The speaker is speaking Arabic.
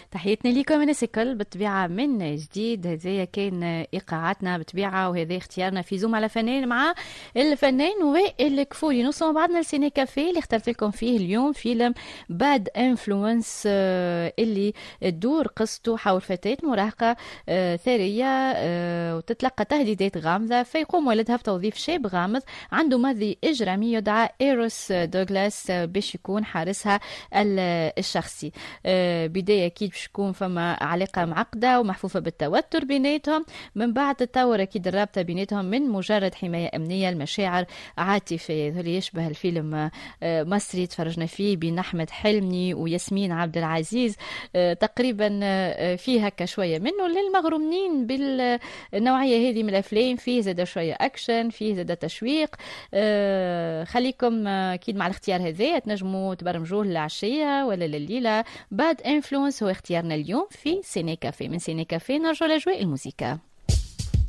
تحياتنا ليكم الناس الكل بالطبيعة من جديد. هذايا كان إيقاعاتنا بالطبيعة، وهذا اختيارنا في زوم على فنان مع الفنان وائل كفوري. نوصل بعضنا لسيني كافيه اللي اخترت لكم فيه اليوم فيلم باد انفلونس، اللي تدور قصته حول فتاة مراهقة ثرية وتتلقى تهديدات غامضة، فيقوم والدها بتوظيف شاب غامض عنده ماضي إجرامي يدعى إيروس دوغلاس باش يكون حارسها الشخصي. بداية أكيد باش تكون فما علاقة معقدة ومحفوفة بالتوتر بيناتهم، من بعد تطور أكيد الرابطة بيناتهم من مجرد حماية أمنية لمشاعر عاطفية. هذا يشبه الفيلم مصري تفرجنا فيه بين أحمد حلمي وياسمين عبد العزيز، تقريبا فيه هكا شوية منه للمغرومين بالنوعية هذه من الأفلام. فيه زاد شوية أكشن، فيه زاد تشويق. خليكم أكيد مع الاختيار هذا، تنجموا تبرمجوه للعشية ولا لليلة. باد انفلونس هو اختيارنا اليوم في سيني كافيه. من سيني كافيه نرجو لأجواء الموسيقى.